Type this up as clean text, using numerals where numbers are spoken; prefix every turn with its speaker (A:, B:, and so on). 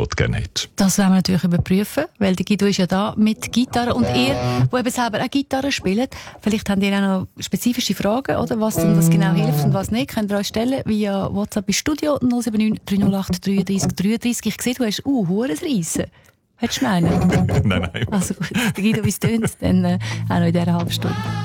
A: Gott gerne hättest.
B: Das werden wir natürlich überprüfen, weil der Guido ist ja da mit Gitarre und ihr, wo eben selber auch Gitarre spielt, vielleicht habt ihr auch noch spezifische Fragen, oder was denn das genau hilft und was nicht, könnt ihr euch stellen via WhatsApp ins Studio 079 308 33 33. Ich sehe, du hast hure Reissen. Hättest du meinen?
A: Nein.
B: Also gut, der Guido, wie es tönt, dann auch noch in dieser halben Stunde.